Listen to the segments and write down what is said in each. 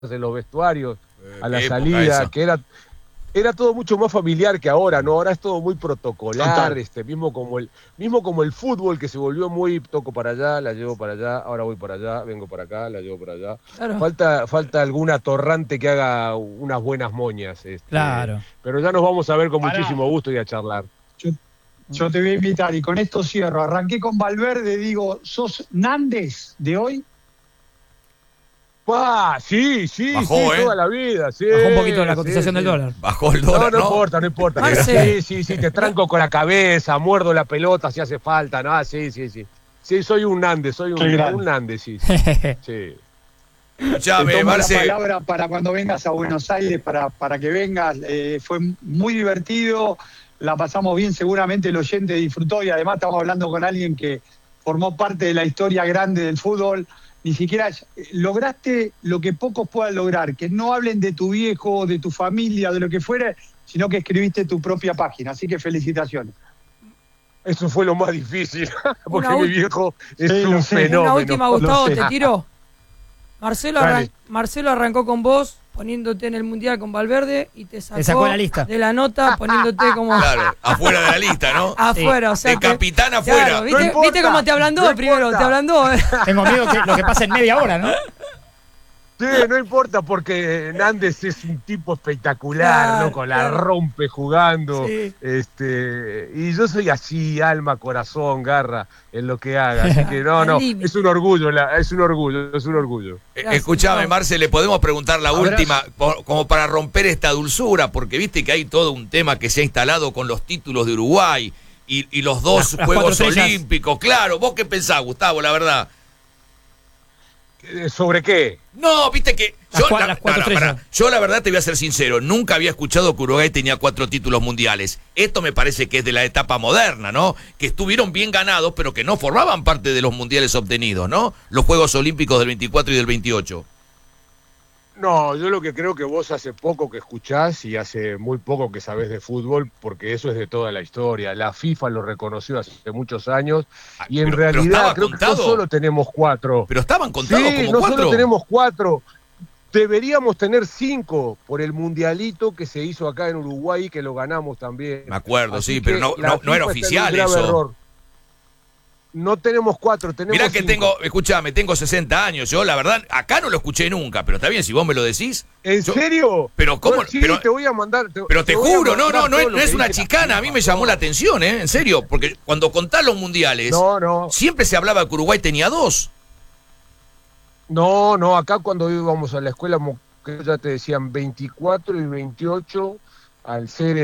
de los vestuarios, a la salida, salida, que era todo mucho más familiar que ahora, ¿no? Ahora es todo muy protocolar, mismo como el fútbol, que se volvió muy toco para allá, la llevo para allá, ahora voy para allá, vengo para acá, la llevo para allá. Claro. Falta algún atorrante que haga unas buenas moñas. Claro. Pero ya nos vamos a ver con muchísimo gusto y a charlar. Yo te voy a invitar y con esto cierro. Arranqué con Valverde, digo, ¿sos Nández de hoy? Sí, bajó, toda la vida. Sí, bajó un poquito la cotización del dólar. Bajó el dólar, no importa. Sí, te tranco con la cabeza, muerdo la pelota si hace falta, ¿no? Sí. Sí, soy un Nández, un Nández, sí. Escuchame, Marce. La palabra para cuando vengas a Buenos Aires, para que vengas. Fue muy divertido, la pasamos bien, seguramente el oyente disfrutó y además estamos hablando con alguien que formó parte de la historia grande del fútbol. Ni siquiera lograste lo que pocos puedan lograr, que no hablen de tu viejo, de tu familia, de lo que fuera, sino que escribiste tu propia página. Así que felicitaciones. Eso fue lo más difícil, porque mi viejo es un fenómeno. Una última, Gustavo, te tiro. Marcelo arrancó con vos, poniéndote en el Mundial con Valverde, y te sacó la lista de la nota, poniéndote como... Claro, afuera de la lista, ¿no? Afuera, o sea de capitán afuera. Claro, ¿viste cómo te ablandó primero? Te ablandó. Tengo miedo que lo que pasa en media hora, ¿no? Sí, no importa, porque Nández es un tipo espectacular, loco, la rompe jugando, y yo soy así, alma, corazón, garra, en lo que haga, así que es un orgullo. Escuchame, Marce, le podemos preguntar la última, como para romper esta dulzura, porque viste que hay todo un tema que se ha instalado con los títulos de Uruguay y los dos Juegos Olímpicos. Claro, ¿vos qué pensás, Gustavo, la verdad? ¿Sobre qué? No, viste que yo la verdad te voy a ser sincero, nunca había escuchado que Uruguay tenía 4 títulos mundiales. Esto me parece que es de la etapa moderna, ¿no? Que estuvieron bien ganados, pero que no formaban parte de los mundiales obtenidos, ¿no? Los Juegos Olímpicos del 24 y del 28. No, yo lo que creo que vos hace poco que escuchás y hace muy poco que sabés de fútbol, porque eso es de toda la historia. La FIFA lo reconoció hace muchos años y en realidad creo que no solo tenemos 4. Pero estaban contados como 4. No solo tenemos 4. Deberíamos tener 5 por el mundialito que se hizo acá en Uruguay, que lo ganamos también. Me acuerdo, así pero no era oficial eso. Error. No tenemos 4, tenemos 5. Mirá que tengo 60 años, yo la verdad, acá no lo escuché nunca, pero está bien, si vos me lo decís. ¿En serio? Pero ¿cómo? Bueno, sí, te voy a mandar. Pero te juro, no es una chicana, a mí me llamó la atención, en serio, porque cuando contás los mundiales, siempre se hablaba que Uruguay tenía 2. No, acá cuando íbamos a la escuela, que ya te decían 24 y 28, al ser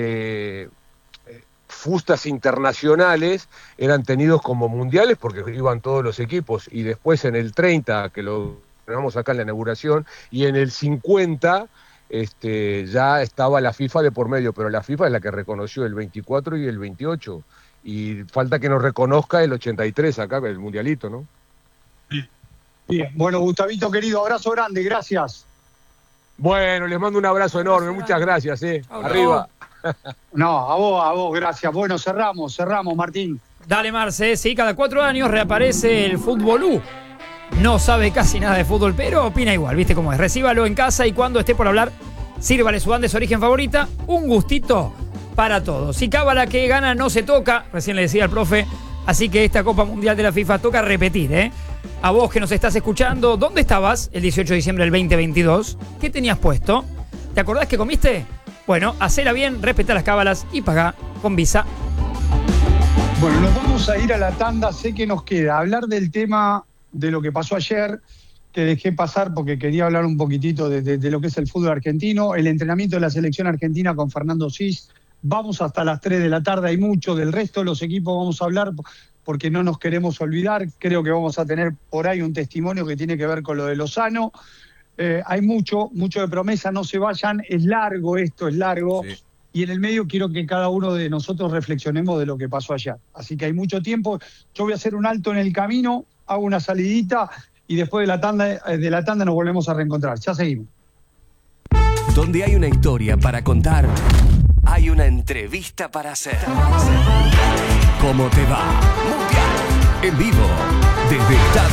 fustas internacionales, eran tenidos como mundiales porque iban todos los equipos, y después en el 30, que lo tenemos acá en la inauguración, y en el 50 ya estaba la FIFA de por medio, pero la FIFA es la que reconoció el 24 y el 28, y falta que nos reconozca el 83 acá, el mundialito, ¿no? Bien, bueno, Gustavito querido, abrazo grande, gracias. Bueno, les mando un abrazo enorme, muchas gracias, arriba. No, a vos, gracias. Bueno, cerramos, Martín. Dale, Marce, sí, cada 4 años reaparece el Fútbolú. No sabe casi nada de fútbol, pero opina igual, ¿viste cómo es? Recíbalo en casa y cuando esté por hablar, sírvale su banda de su origen favorita, un gustito para todos. Si cábala que gana no se toca, recién le decía al profe, así que esta Copa Mundial de la FIFA toca repetir, ¿eh? A vos que nos estás escuchando, ¿dónde estabas el 18 de diciembre del 2022? ¿Qué tenías puesto? ¿Te acordás que comiste? Bueno, hacela bien, respetá las cábalas y pagá con Visa. Bueno, nos vamos a ir a la tanda. Sé que nos queda hablar del tema de lo que pasó ayer, que dejé pasar porque quería hablar un poquitito de lo que es el fútbol argentino, el entrenamiento de la selección argentina con Fernando Sis. Vamos hasta las 3 de la tarde, hay mucho. Del resto de los equipos vamos a hablar porque no nos queremos olvidar. Creo que vamos a tener por ahí un testimonio que tiene que ver con lo de Lozano. Hay mucho de promesa, no se vayan, es largo, sí. Y en el medio quiero que cada uno de nosotros reflexionemos de lo que pasó ayer. Así que hay mucho tiempo, yo voy a hacer un alto en el camino, hago una salidita y después de la tanda nos volvemos a reencontrar. Ya seguimos. Donde hay una historia para contar, hay una entrevista para hacer. ¿Cómo te va? Mundial, en vivo, desde Estados